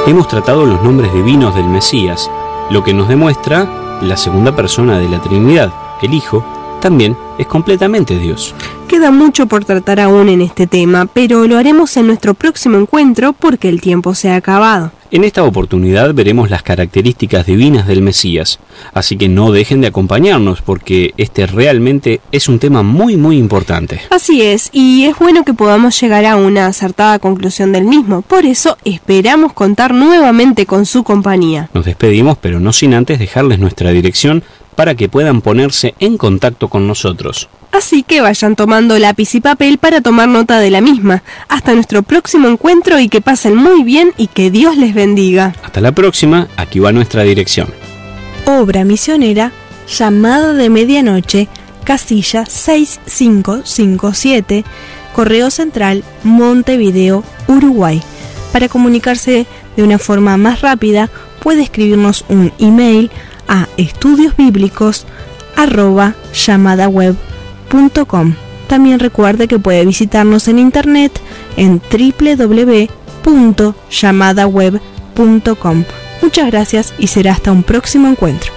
Hemos tratado los nombres divinos del Mesías, lo que nos demuestra la segunda persona de la Trinidad, el Hijo, también es completamente Dios. Queda mucho por tratar aún en este tema, pero lo haremos en nuestro próximo encuentro porque el tiempo se ha acabado. En esta oportunidad veremos las características divinas del Mesías, así que no dejen de acompañarnos porque este realmente es un tema muy importante. Así es, y es bueno que podamos llegar a una acertada conclusión del mismo, por eso esperamos contar nuevamente con su compañía. Nos despedimos, pero no sin antes dejarles nuestra dirección para que puedan ponerse en contacto con nosotros. Así que vayan tomando lápiz y papel para tomar nota de la misma. Hasta nuestro próximo encuentro y que pasen muy bien y que Dios les bendiga. Hasta la próxima, aquí va nuestra dirección. Obra misionera, Llamada de Medianoche, casilla 6557, Correo Central, Montevideo, Uruguay. Para comunicarse de una forma más rápida, puede escribirnos un email a estudiosbiblicos@llamadaweb.com. También recuerde que puede visitarnos en internet en www.llamadaweb.com. Muchas gracias y será hasta un próximo encuentro.